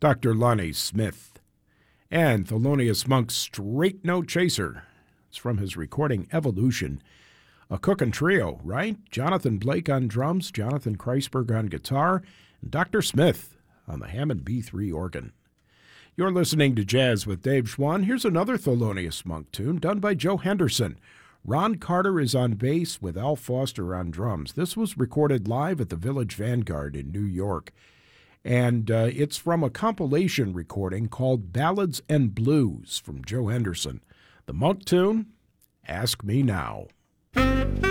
Dr. Lonnie Smith. And Thelonious Monk's Straight No Chaser. It's from his recording Evolution. A cooking trio, right? Jonathan Blake on drums, Jonathan Kreisberg on guitar, and Dr. Smith on the Hammond B3 organ. You're listening to Jazz with Dave Schwann. Here's another Thelonious Monk tune done by Joe Henderson. Ron Carter is on bass with Al Foster on drums. This was recorded live at the Village Vanguard in New York. And it's from a compilation recording called Ballads and Blues from Joe Henderson. The Monk tune, Ask Me Now.